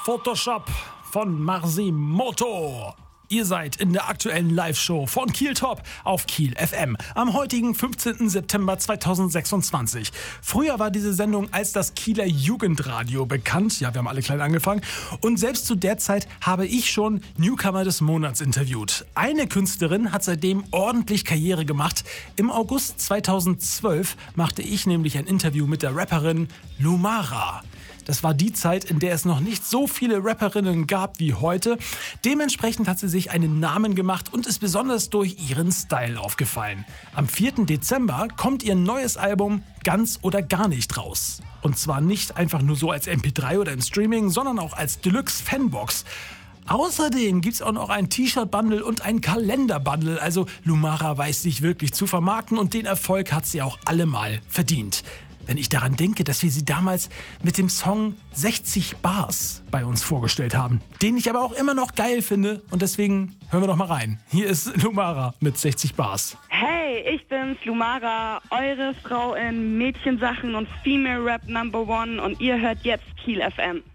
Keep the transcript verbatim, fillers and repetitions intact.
Photoshop von Marsimoto. Ihr seid in der aktuellen Live-Show von Kiel Top auf Kiel F M am heutigen fünfzehnten September zweitausendsechsundzwanzig. Früher war diese Sendung als das Kieler Jugendradio bekannt. Ja, wir haben alle klein angefangen. Und selbst zu der Zeit habe ich schon Newcomer des Monats interviewt. Eine Künstlerin hat seitdem ordentlich Karriere gemacht. Im August zweitausendzwölf machte ich nämlich ein Interview mit der Rapperin Lumara. Das war die Zeit, in der es noch nicht so viele Rapperinnen gab wie heute. Dementsprechend hat sie sich einen Namen gemacht und ist besonders durch ihren Style aufgefallen. Am vierten Dezember kommt ihr neues Album Ganz oder gar nicht raus. Und zwar nicht einfach nur so als M P drei oder im Streaming, sondern auch als Deluxe-Fanbox. Außerdem gibt's auch noch ein T-Shirt-Bundle und ein Kalender-Bundle. Also Lumara weiß sich wirklich zu vermarkten und den Erfolg hat sie auch allemal verdient. Wenn ich daran denke, dass wir sie damals mit dem Song sechzig Bars bei uns vorgestellt haben, den ich aber auch immer noch geil finde und deswegen hören wir doch mal rein. Hier ist Lumara mit sechzig Bars. Hey, ich bin's, Lumara, eure Frau in Mädchensachen und Female Rap Number One und ihr hört jetzt Kiel F M.